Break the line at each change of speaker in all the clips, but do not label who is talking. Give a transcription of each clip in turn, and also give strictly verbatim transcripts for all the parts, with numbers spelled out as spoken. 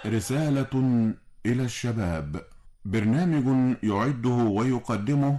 رسالة إلى الشباب. برنامج يعده ويقدمه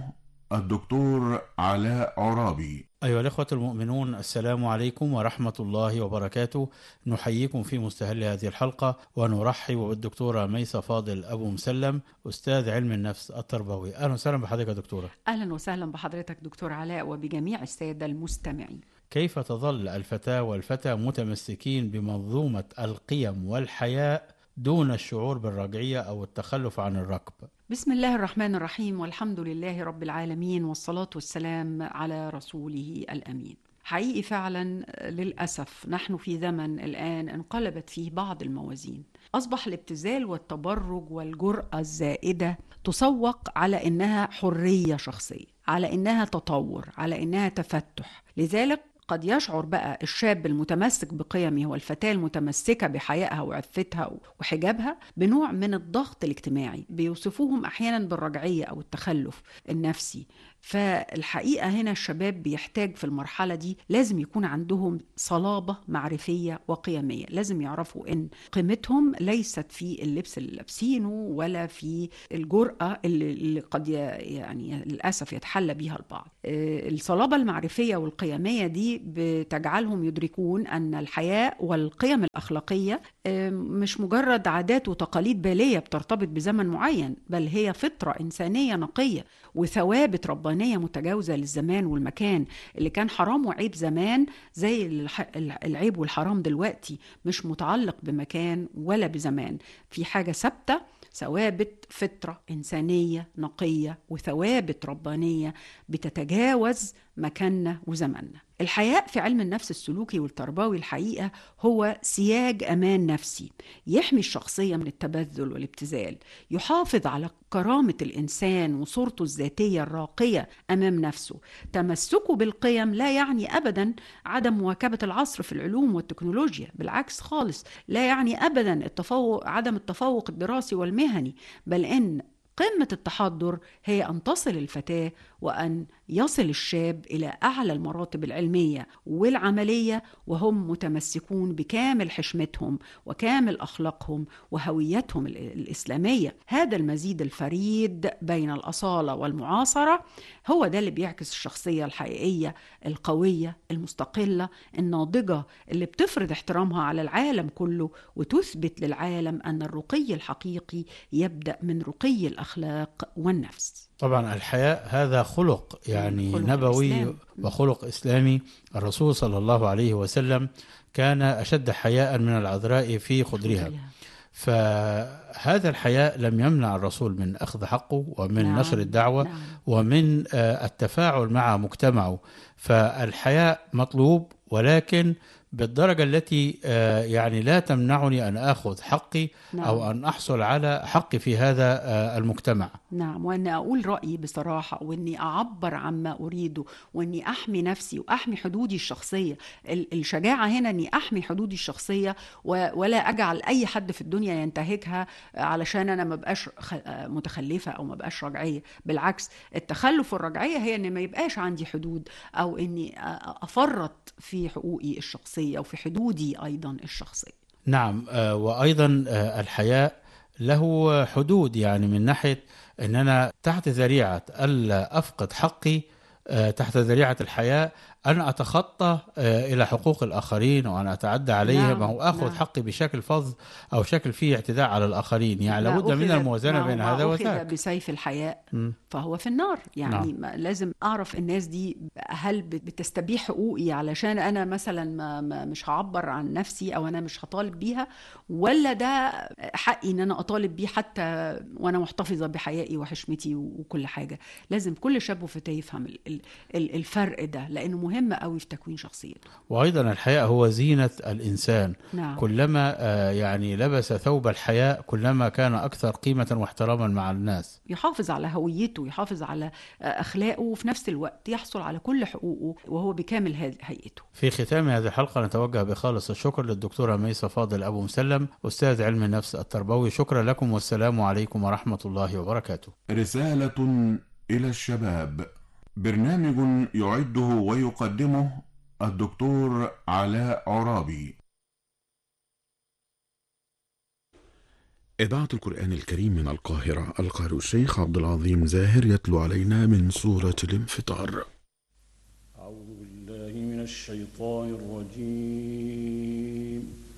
الدكتور علاء عرابي.
أيها الإخوة المؤمنون، السلام عليكم ورحمة الله وبركاته. نحييكم في مستهل هذه الحلقة ونرحب بالدكتورة ميسة فاضل أبو مسلم، أستاذ علم النفس التربوي. أهلا وسهلا بحضرتك يا دكتورة.
أهلا وسهلا بحضرتك دكتور علاء وبجميع السادة المستمعين.
كيف تظل الفتاة والفتى متمسكين بمنظومة القيم والحياء دون الشعور بالرجعية أو التخلف عن الركب؟
بسم الله الرحمن الرحيم، والحمد لله رب العالمين، والصلاة والسلام على رسوله الأمين. حقيقي فعلا للأسف نحن في زمن الآن انقلبت فيه بعض الموازين. أصبح الابتذال والتبرج والجرأة الزائدة تسوق على إنها حرية شخصية، على إنها تطور، على إنها تفتح. لذلك قد يشعر بقى الشاب المتمسك بقيمه والفتاة المتمسكة بحيائها وعفتها وحجابها بنوع من الضغط الاجتماعي، بيوصفوهم أحيانا بالرجعية أو التخلف النفسي. فالحقيقة هنا الشباب بيحتاج في المرحلة دي لازم يكون عندهم صلابة معرفية وقيمية، لازم يعرفوا إن قيمتهم ليست في اللبس اللي لابسينه ولا في الجرأة اللي قد يعني للأسف يتحلى بيها البعض. الصلابة المعرفية والقيمية دي بتجعلهم يدركون أن الحياة والقيم الأخلاقية مش مجرد عادات وتقاليد بالية بترتبط بزمن معين، بل هي فطرة إنسانية نقية وثوابت ربانية متجاوزة للزمان والمكان. اللي كان حرام وعيب زمان زي العيب والحرام دلوقتي، مش متعلق بمكان ولا بزمان، في حاجة ثابتة، ثوابت فطرة إنسانية نقية وثوابت ربانية بتتجاوز مكاننا وزماننا. الحياء في علم النفس السلوكي والتربوي الحقيقة هو سياج أمان نفسي يحمي الشخصية من التبذل والابتذال، يحافظ على كرامة الإنسان وصورته الذاتية الراقية أمام نفسه. تمسكه بالقيم لا يعني أبدا عدم مواكبة العصر في العلوم والتكنولوجيا، بالعكس خالص، لا يعني أبدا التفوق عدم التفوق الدراسي والمهني، بل إن قمة التحضر هي أن تصل الفتاة وأن يصل الشاب إلى أعلى المراتب العلمية والعملية وهم متمسكون بكامل حشمتهم وكامل أخلاقهم وهويتهم الإسلامية. هذا المزيد الفريد بين الأصالة والمعاصرة هو ده اللي بيعكس الشخصية الحقيقية القوية المستقلة الناضجة اللي بتفرض احترامها على العالم كله وتثبت للعالم أن الرقي الحقيقي يبدأ من رقي الأخلاق والنفس.
طبعا الحياء هذا خلق يعني
خلق
نبوي
الإسلام.
وخلق إسلامي. الرسول صلى الله عليه وسلم كان أشد حياء من العذراء في خدرها، فهذا الحياء لم يمنع الرسول من أخذ حقه ومن
نعم.
نشر الدعوة
نعم.
ومن التفاعل مع مجتمعه. فالحياء مطلوب، ولكن بالدرجة التي يعني لا تمنعني أن أخذ حقي. نعم. أو أن أحصل على حقي في هذا المجتمع.
نعم، وأن أقول رأيي بصراحة، وأني أعبر عما أريده، وأني أحمي نفسي وأحمي حدودي الشخصية. الشجاعة هنا أني أحمي حدودي الشخصية ولا أجعل أي حد في الدنيا ينتهكها علشان أنا ما بقاش متخلفة أو ما بقاش رجعية. بالعكس، التخلف والرجعية هي أن ما يبقاش عندي حدود أو أني أفرط في حقوقي الشخصية أو في حدودي أيضا الشخصية.
نعم، وأيضا الحياء له حدود، يعني من ناحية أن أنا تحت ذريعة ألا أفقد حقي، تحت ذريعة الحياء أن أتخطى إلى حقوق الآخرين وأن أتعدى عليهم. نعم. أو أخذ نعم. حقي بشكل فظ أو شكل فيه اعتداء على الآخرين. يعني لابد من الموازنة بين هذا وذاك.
بسيف الحياء م. فهو في النار. يعني نعم. لازم أعرف الناس دي هل بتستبيح حقوقي علشان أنا مثلا ما ما مش هعبر عن نفسي أو أنا مش هطالب بيها، ولا ده حقي أن أنا أطالب بيه حتى وأنا محتفظة بحيائي وحشمتي وكل حاجة. لازم كل شاب وفتاة يفهم الفرق ده، لأنه مهم قوي في تكوين شخصيته.
وأيضا الحياء هو زينة الإنسان.
نعم.
كلما يعني لبس ثوب الحياء كلما كان أكثر قيمة واحتراما مع الناس.
يحافظ على هويته، يحافظ على أخلاقه، وفي نفس الوقت يحصل على كل حقوقه وهو بكامل هيئته.
في ختام هذه الحلقة نتوجه بخالص الشكر للدكتورة ميسة فاضل أبو مسلم، أستاذ علم النفس التربوي. شكرا لكم والسلام عليكم ورحمة الله وبركاته.
رسالة إلى الشباب. برنامج يعده ويقدمه الدكتور علاء عرابي. إذاعة القرآن الكريم من القاهرة، القارئ الشيخ عبد العظيم زاهر يتلو علينا من سورة الانفطار.
أعوذ بالله من الشيطان الرجيم.